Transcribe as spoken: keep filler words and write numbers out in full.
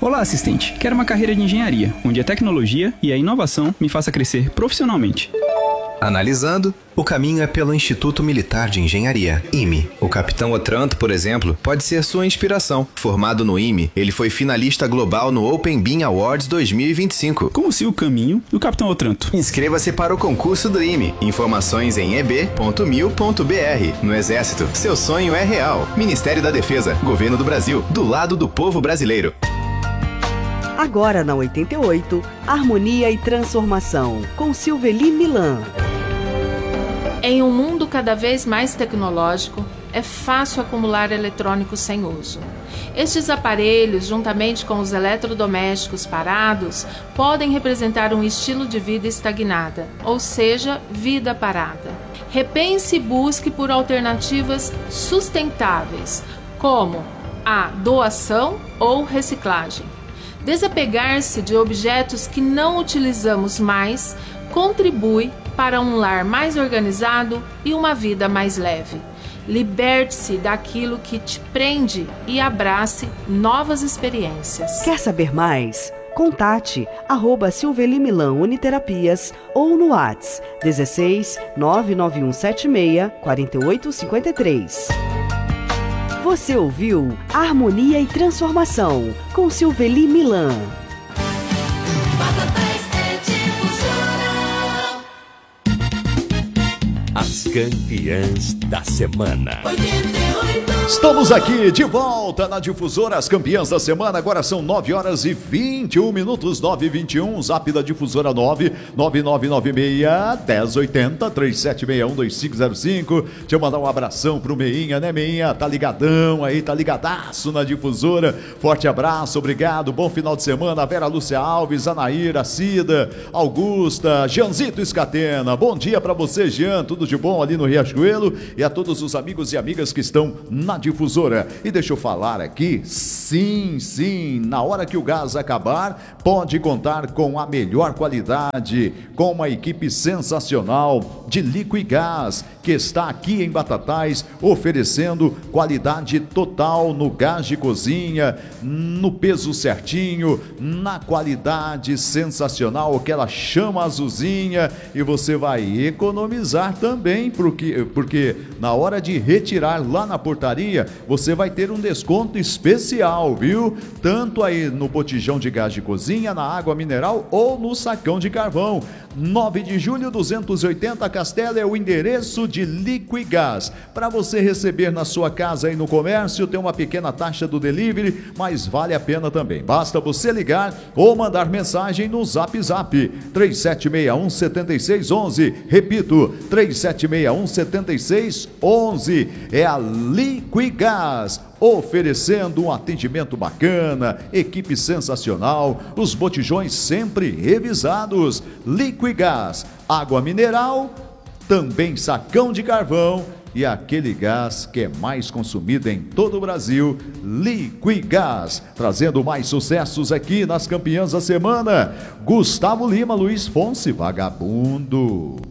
Olá, assistente. Quero uma carreira de engenharia, onde a tecnologia e a inovação me faça crescer profissionalmente. Analisando, o caminho é pelo Instituto Militar de Engenharia, I M E. O capitão Otranto, por exemplo, pode ser sua inspiração. Formado no I M E, ele foi finalista global no Open Bean Awards dois mil e vinte e cinco. Como se o caminho do capitão Otranto. Inscreva-se para o concurso do I M E. Informações em e b ponto mil ponto b r. No Exército, seu sonho é real. Ministério da Defesa, Governo do Brasil, do lado do povo brasileiro. Agora na oitenta e oito, Harmonia e Transformação, com Silveli Milan. Em um mundo cada vez mais tecnológico, é fácil acumular eletrônicos sem uso. Estes aparelhos, juntamente com os eletrodomésticos parados, podem representar um estilo de vida estagnada, ou seja, vida parada. Repense e busque por alternativas sustentáveis, como a doação ou reciclagem. Desapegar-se de objetos que não utilizamos mais contribui para um lar mais organizado e uma vida mais leve. Liberte-se daquilo que te prende e abrace novas experiências. Quer saber mais? Contate arroba Silveli Milan Uniterapias ou no WhatsApp dezesseis nove nove um sete seis quatro oito cinco três. Você ouviu Harmonia e Transformação, com Silveli Milan. As campeãs da semana. Estamos aqui de volta na Difusora, as campeãs da semana. Agora são nove horas e vinte e um minutos, nove e vinte e um. Zap da Difusora nove nove nove nove seis um zero oito zero três sete seis um dois cinco zero cinco. Deixa eu mandar um abração pro Meinha, né, Meinha? Tá ligadão aí, tá ligadaço na Difusora. Forte abraço, obrigado, bom final de semana. Vera Lúcia Alves, Anaíra, Cida, Augusta, Jeanzito Escatena. Bom dia pra você, Jean, tudo de bom ali no Riachuelo, e a todos os amigos e amigas que estão na Difusora. E deixa eu falar aqui, sim, sim, na hora que o gás acabar, pode contar com a melhor qualidade, com uma equipe sensacional de Liquigás, que está aqui em Batatais, oferecendo qualidade total no gás de cozinha, no peso certinho, na qualidade sensacional, que ela chama azulzinha, e você vai economizar também, porque, porque na hora de retirar lá na portaria, você vai ter um desconto especial, viu? Tanto aí no botijão de gás de cozinha, na água mineral ou no sacão de carvão. nove de julho, duzentos e oitenta Castela é o endereço de Liquigás. Para você receber na sua casa e no comércio, tem uma pequena taxa do delivery, mas vale a pena também. Basta você ligar ou mandar mensagem no Zap Zap três sete seis um sete seis um um. Repito, três sete seis um sete seis um um. É a Liquigás, oferecendo um atendimento bacana, equipe sensacional, os botijões sempre revisados. Liquigás, água mineral, também sacão de carvão e aquele gás que é mais consumido em todo o Brasil. Liquigás, trazendo mais sucessos aqui nas campeãs da semana. Gustavo Lima, Luiz Fonse, Vagabundo.